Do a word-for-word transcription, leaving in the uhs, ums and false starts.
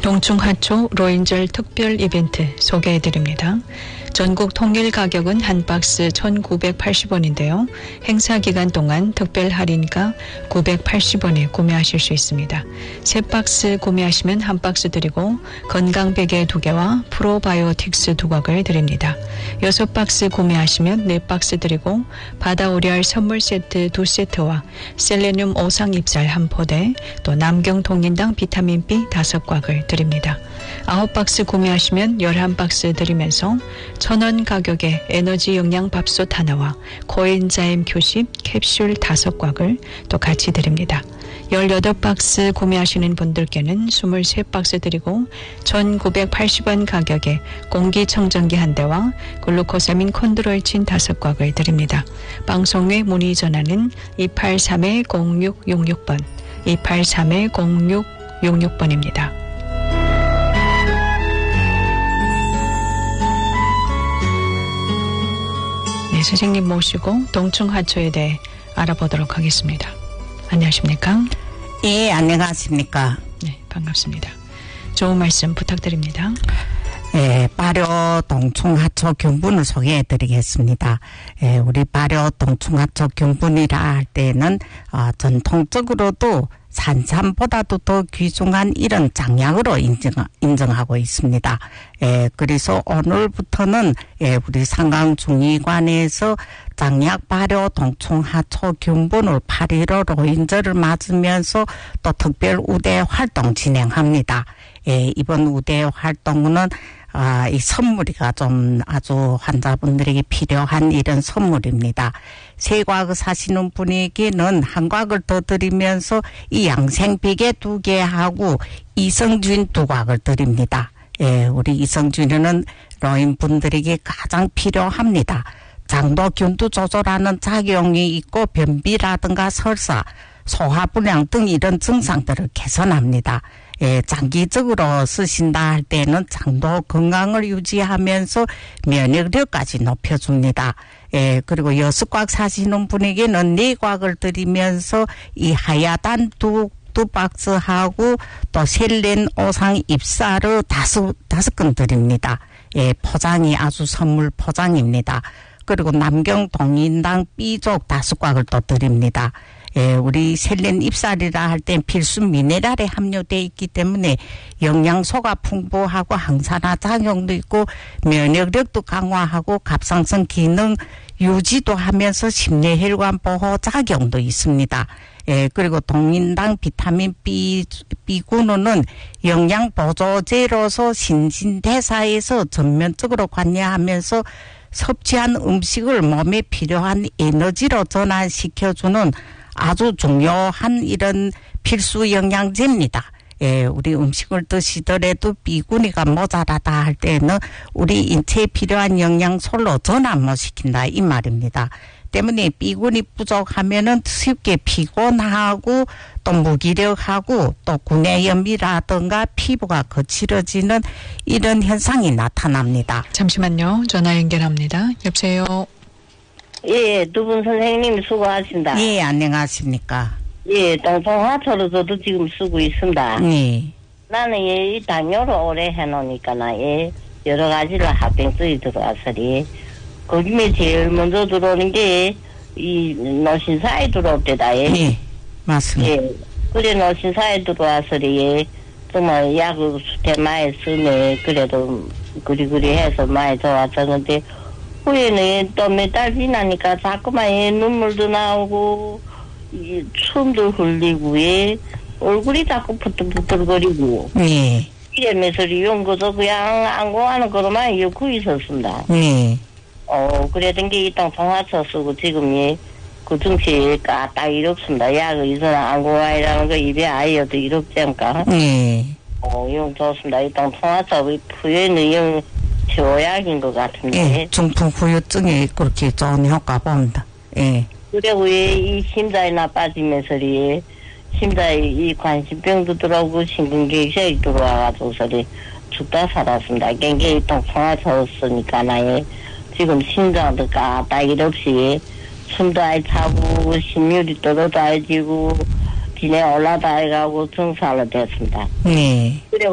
동충하초 로인절 특별 이벤트 소개해드립니다. 전국 통일 가격은 한 박스 천구백팔십 원인데요. 행사 기간 동안 특별 할인가 구백팔십 원에 구매하실 수 있습니다. 세 박스 구매하시면 한 박스 드리고 건강베개 두 개와 프로바이오틱스 두 박을 드립니다. 여섯 박스 구매하시면 네 박스 드리고 바다오리알 선물 세트 두 세트와 셀레늄 오상 잎살 한 포대, 또 남경 동인당 비타민 B 다섯 곽을 드립니다. 아홉 박스 구매하시면 열한 박스 드리면서 천 원 가격에 에너지 영양 밥솥 하나와 코엔자임 교십 캡슐 다섯 곽을 또 같이 드립니다. 열여덟 박스 구매하시는 분들께는 이십삼 박스 드리고 천구백팔십 원 가격에 공기청정기 한 대와 글루코사민 콘드로이친 다섯 곽을 드립니다. 방송 외 문의 전화는 이팔삼 공육육육 번, 이팔삼 공육육육 번입니다. 네, 선생님 모시고 동충하초에 대해 알아보도록 하겠습니다. 안녕하십니까? 예, 안녕하십니까? 네, 반갑습니다. 좋은 말씀 부탁드립니다. 예, 발효 동충하초 균분을 소개해 드리겠습니다. 예, 우리 발효 동충하초 균분이라 할 때는, 어, 전통적으로도 산삼보다도 더 귀중한 이런 장약으로 인정, 인정하고 있습니다. 예, 그래서 오늘부터는, 예, 우리 상강중의관에서 장약 발효 동충하초 균분을 팔일오 로인절을 맞으면서 또 특별 우대 활동 진행합니다. 예, 이번 우대 활동은 아, 이 선물이가 좀 아주 환자분들에게 필요한 이런 선물입니다. 세 곽을 사시는 분에게는 한 곽을 더 드리면서 이 양생비계 두 개 하고 이성균 두 곽을 드립니다. 예, 우리 이성균은 노인분들에게 가장 필요합니다. 장도균도 조절하는 작용이 있고 변비라든가 설사, 소화불량 등 이런 증상들을 개선합니다. 예, 장기적으로 쓰신다 할 때는 장도 건강을 유지하면서 면역력까지 높여줍니다. 예, 그리고 여섯 곽 사시는 분에게는 네 곽을 드리면서 이 하야단 두, 두 박스하고 또 셀렌 오상 잎사르 다섯, 다섯 건 드립니다. 예, 포장이 아주 선물 포장입니다. 그리고 남경 동인당 B족 다섯 곽을 또 드립니다. 예, 우리 셀렌 잎살이라 할 땐 필수 미네랄에 함유되어 있기 때문에 영양소가 풍부하고 항산화 작용도 있고 면역력도 강화하고 갑상선 기능 유지도 하면서 심뇌혈관 보호 작용도 있습니다. 예, 그리고 동인당 비타민 B, B군은 영양 보조제로서 신진대사에서 전면적으로 관여하면서 섭취한 음식을 몸에 필요한 에너지로 전환시켜주는 아주 중요한 이런 필수 영양제입니다. 예, 우리 음식을 드시더라도 B군이가 모자라다 할 때는 우리 인체에 필요한 영양소로 전환 못 시킨다 이 말입니다. 때문에 B군이 부족하면은 쉽게 피곤하고 또 무기력하고 또 구내염이라든가 피부가 거칠어지는 이런 현상이 나타납니다. 잠시만요. 전화 연결합니다. 여보세요. 예, 두 분 선생님 수고하십니다. 예, 안녕하십니까. 예, 동통화초로 저도 지금 쓰고 있습니다. 예. 나는 예, 이 당뇨를 오래 해놓으니까 나 예, 여러 가지로 합병증이 들어와서리. 거기에 제일 먼저 들어오는 게 이 노신사에 들어올 때다. 예, 예, 맞습니다. 예, 그래 노신사에 들어와서리 예, 정말 약을 수태 많이 쓰네. 그래도 그리그리 해서 많이 좋았었는데 후에는 또 몇 달 지나니까 자꾸만 예, 눈물도 나오고 이 숨도 흘리고 예, 얼굴이 자꾸 부들부들거리고 예. 이러면서 연고도 그냥 안고하는 거로만 엮고 있었습니다. 예. 어, 그랬던 게 이땅 통화쳐 쓰고 지금 예, 그 증세가 딱 이렇습니다. 약을 이선 안고와이라는 거 입에 아이어도 이렇지 않까? 예. 어, 영 좋습니다. 이땅 통화쳐 후에는 영 치료약인 것 같은데. 예, 중풍 후유증에 그렇게 좋은 효과 봅니다. 예. 그리고 이 심장이 나빠지면서 심장에 이 관심병도 들어오고 심근경색이 들어와가지고서리 죽다 살았습니다. 굉장히 통통하셨으니까 나의 지금 심장도 까딱이 없이 숨도 아예 차고 심율이 떨어져지고 기내 올라다가고 증상을 됐습니다. 네. 그래